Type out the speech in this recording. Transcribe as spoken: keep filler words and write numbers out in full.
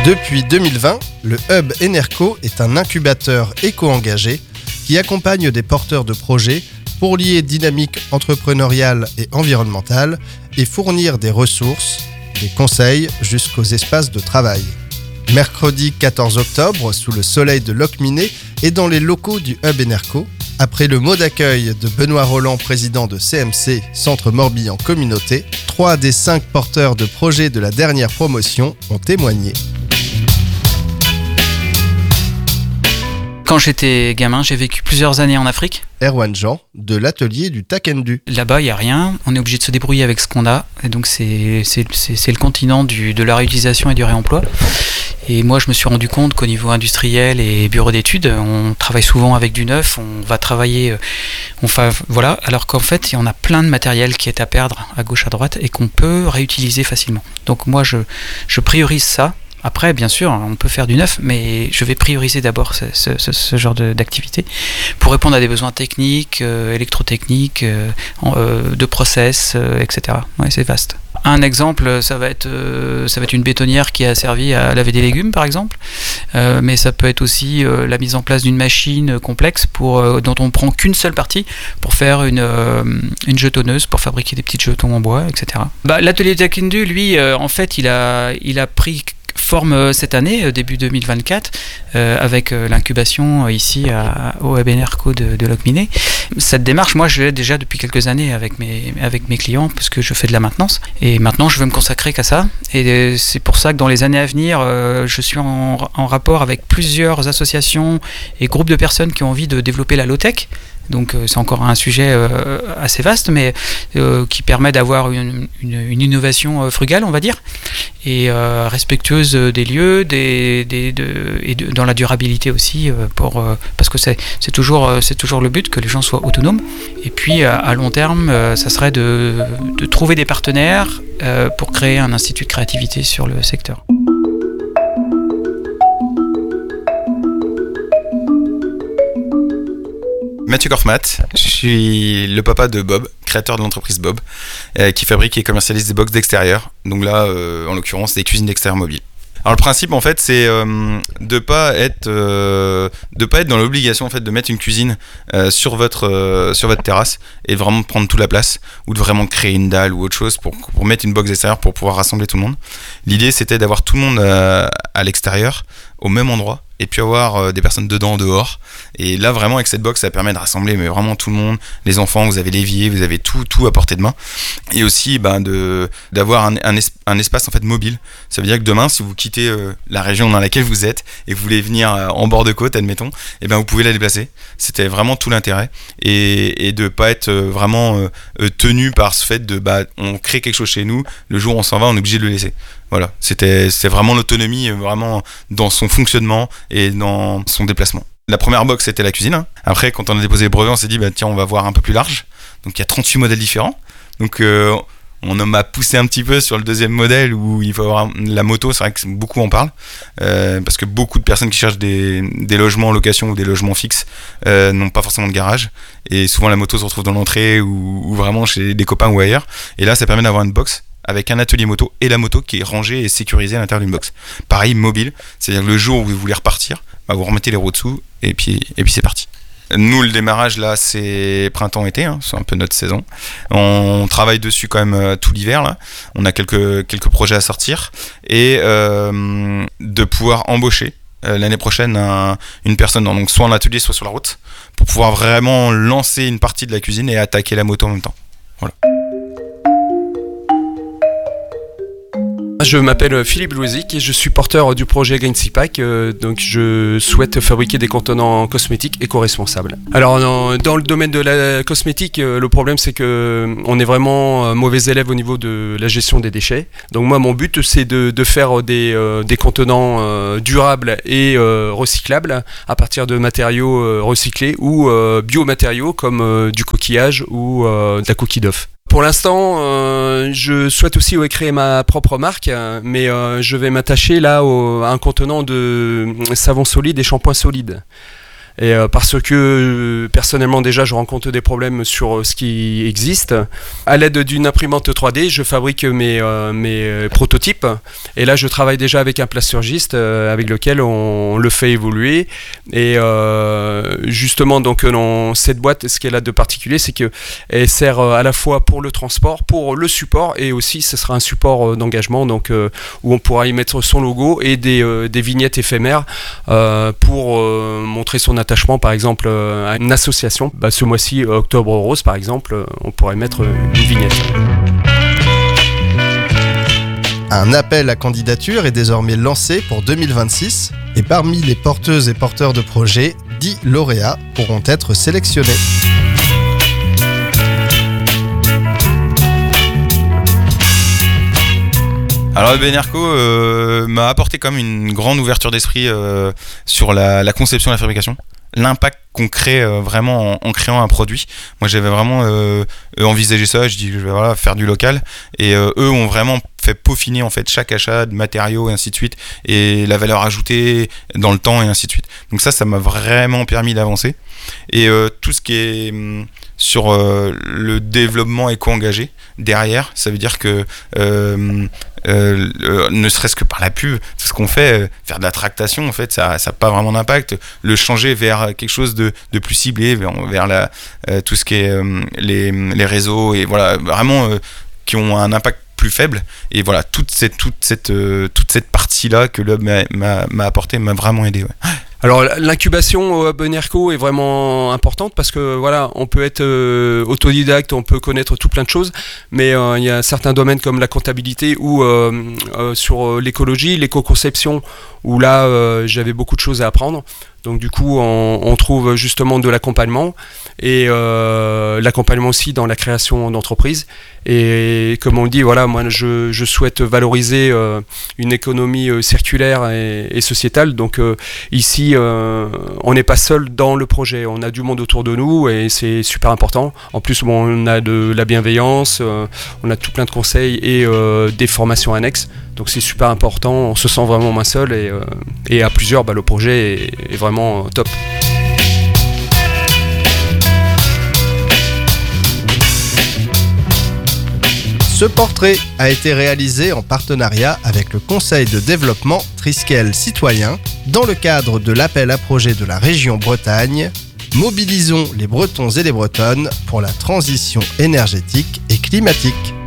Depuis deux mille vingt, le Hub Enerco est un incubateur éco-engagé qui accompagne des porteurs de projets pour lier dynamique entrepreneuriale et environnementale et fournir des ressources, des conseils jusqu'aux espaces de travail. Mercredi quatorze octobre, sous le soleil de Locminé et dans les locaux du Hub Enerco, après le mot d'accueil de Benoît Roland, président de C M C, Centre Morbihan Communauté, trois des cinq porteurs de projets de la dernière promotion ont témoigné. Quand j'étais gamin, j'ai vécu plusieurs années en Afrique. Erwan Jean, de l'atelier du Takendu. Là-bas, il n'y a rien. On est obligé de se débrouiller avec ce qu'on a. Et donc, c'est, c'est, c'est, c'est le continent du, de la réutilisation et du réemploi. Et moi, je me suis rendu compte qu'au niveau industriel et bureau d'études, on travaille souvent avec du neuf. On va travailler, on fa, voilà. Alors qu'en fait, on a plein de matériel qui est à perdre à gauche, à droite et qu'on peut réutiliser facilement. Donc, moi, je, je priorise ça. Après, bien sûr, on peut faire du neuf, mais je vais prioriser d'abord ce, ce, ce, ce genre de, d'activité pour répondre à des besoins techniques, euh, électrotechniques, euh, euh, de process, euh, et cetera. Ouais, c'est vaste. Un exemple, ça va être, euh, ça va être une bétonnière qui a servi à laver des légumes, par exemple, euh, mais ça peut être aussi euh, la mise en place d'une machine complexe pour, euh, dont on ne prend qu'une seule partie pour faire une, euh, une jetonneuse, pour fabriquer des petits jetons en bois, et cetera. Bah, l'atelier Takendu, lui, euh, en fait, il a, il a pris forme cette année, début deux mille vingt-quatre, euh, avec euh, l'incubation euh, ici à, au Hub Enerco de, de Locminé. Cette démarche, moi, je l'ai déjà depuis quelques années avec mes, avec mes clients, parce que je fais de la maintenance. Et maintenant, je veux me consacrer qu'à ça. Et euh, c'est pour ça que dans les années à venir, euh, je suis en, en rapport avec plusieurs associations et groupes de personnes qui ont envie de développer la low-tech. Donc euh, c'est encore un sujet euh, assez vaste, mais euh, qui permet d'avoir une, une, une innovation euh, frugale, on va dire, et euh, respectueuse des lieux, des, des, de, et de, dans la durabilité aussi, euh, pour, euh, parce que c'est, c'est, toujours, euh, c'est toujours le but, que les gens soient autonomes. Et puis euh, à long terme, euh, ça serait de, de trouver des partenaires euh, pour créer un institut de créativité sur le secteur. Mathieu Korfmat, je suis le papa de Bob, créateur de l'entreprise Bob, euh, qui fabrique et commercialise des box d'extérieur. Donc là, euh, en l'occurrence, des cuisines d'extérieur mobiles. Alors le principe en fait, c'est euh, de pas être euh, de pas être dans l'obligation en fait de mettre une cuisine euh, sur votre euh, sur votre terrasse et vraiment prendre toute la place, ou de vraiment créer une dalle ou autre chose pour pour mettre une box extérieure pour pouvoir rassembler tout le monde. L'idée, c'était d'avoir tout le monde euh, à l'extérieur, au même endroit, et puis avoir euh, des personnes dedans, dehors. Et là, vraiment, avec cette box, ça permet de rassembler mais vraiment tout le monde. Les enfants, vous avez l'évier, vous avez tout, tout à portée de main. Et aussi, ben, de, d'avoir un, un, es, un espace en fait mobile. Ça veut dire que demain, si vous quittez euh, la région dans laquelle vous êtes et que vous voulez venir euh, en bord de côte, admettons, et ben, vous pouvez la déplacer. C'était vraiment tout l'intérêt. Et, et de pas être euh, vraiment euh, tenu par ce fait de, bah, on crée quelque chose chez nous, le jour où on s'en va, on est obligé de le laisser. Voilà, c'était, c'était vraiment l'autonomie, vraiment dans son fonctionnement et dans son déplacement. La première box, c'était la cuisine. Hein. Après, quand on a déposé le brevet, on s'est dit, bah, tiens, on va voir un peu plus large. Donc, il y a trente-huit modèles différents. Donc, euh, on m'a poussé un petit peu sur le deuxième modèle où il faut avoir la moto. C'est vrai que beaucoup en parlent. Euh, parce que beaucoup de personnes qui cherchent des, des logements en location ou des logements fixes euh, n'ont pas forcément de garage. Et souvent, la moto se retrouve dans l'entrée ou, ou vraiment chez des copains ou ailleurs. Et là, ça permet d'avoir une box avec un atelier moto et la moto qui est rangée et sécurisée à l'intérieur d'une box. Pareil, mobile, c'est-à-dire que le jour où vous voulez repartir, bah vous remettez les roues dessous et puis, et puis c'est parti. Nous, le démarrage là, c'est printemps-été, hein, c'est un peu notre saison. On travaille dessus quand même euh, tout l'hiver là. On a quelques, quelques projets à sortir et euh, de pouvoir embaucher euh, l'année prochaine un, une personne, donc soit en atelier, soit sur la route, pour pouvoir vraiment lancer une partie de la cuisine et attaquer la moto en même temps. Voilà. Je m'appelle Philippe Loisic et je suis porteur du projet Gainsipack, euh, donc je souhaite fabriquer des contenants cosmétiques éco-responsables. Alors dans, dans le domaine de la cosmétique, euh, le problème c'est que on est vraiment euh, mauvais élève au niveau de la gestion des déchets. Donc moi mon but c'est de, de faire des, euh, des contenants euh, durables et euh, recyclables à partir de matériaux euh, recyclés ou euh, biomatériaux comme euh, du coquillage ou euh, de la coquille d'œuf. Pour l'instant, euh, je souhaite aussi ouais, créer ma propre marque, mais euh, je vais m'attacher là au, à un contenant de savon solide et shampoing solide. Et euh, parce que euh, personnellement déjà je rencontre des problèmes sur euh, ce qui existe. À l'aide d'une imprimante trois D, je fabrique mes, euh, mes euh, prototypes. Et là je travaille déjà avec un plasturgiste euh, avec lequel on, on le fait évoluer. Et euh, justement donc dans cette boîte, ce qu'elle a de particulier, c'est qu'elle sert à la fois pour le transport, pour le support, et aussi ce sera un support d'engagement donc, euh, où on pourra y mettre son logo et des, euh, des vignettes éphémères euh, pour euh, montrer son attachement par exemple euh, à une association. Bah, ce mois-ci, Octobre Rose par exemple, euh, on pourrait mettre une vignette. Un appel à candidature est désormais lancé pour deux mille vingt-six et parmi les porteuses et porteurs de projets, dix lauréats pourront être sélectionnés. Alors le Enerco euh, m'a apporté comme une grande ouverture d'esprit euh, sur la, la conception et la fabrication. L'impact qu'on crée euh, vraiment en, en créant un produit. Moi j'avais vraiment euh, envisagé ça, je dis je vais voilà, faire du local et euh, eux ont vraiment fait peaufiner en fait chaque achat de matériaux et ainsi de suite et la valeur ajoutée dans le temps et ainsi de suite. Donc ça, ça m'a vraiment permis d'avancer et euh, tout ce qui est hum, sur euh, le développement éco-engagé derrière, ça veut dire que euh, euh, euh, ne serait-ce que par la pub, tout ce qu'on fait, euh, faire de la tractation en fait, ça n'a pas vraiment d'impact. Le changer vers quelque chose de, de plus ciblé, vers, vers la, euh, tout ce qui est euh, les, les réseaux et voilà, vraiment euh, qui ont un impact plus faible et voilà toute cette toute cette euh, toute cette partie là que l'Hub m'a, m'a, m'a apporté m'a vraiment aidé. Ouais. Alors l'incubation au Hub Enerco est vraiment importante parce que voilà, on peut être euh, autodidacte, on peut connaître tout plein de choses, mais euh, il y a certains domaines comme la comptabilité ou euh, euh, sur l'écologie, l'éco-conception où là euh, j'avais beaucoup de choses à apprendre. Donc du coup on, on trouve justement de l'accompagnement et euh, l'accompagnement aussi dans la création d'entreprises. Et comme on le dit, voilà, moi je, je souhaite valoriser euh, une économie euh, circulaire et, et sociétale. Donc euh, ici euh, on n'est pas seul dans le projet, on a du monde autour de nous et c'est super important. En plus bon, on a de la bienveillance, euh, on a tout plein de conseils et euh, des formations annexes. Donc c'est super important, on se sent vraiment moins seul et, euh, et à plusieurs, bah, le projet est, est vraiment top. Ce portrait a été réalisé en partenariat avec le Conseil de développement Triskel Citoyen dans le cadre de l'appel à projet de la région Bretagne. Mobilisons les Bretons et les Bretonnes pour la transition énergétique et climatique.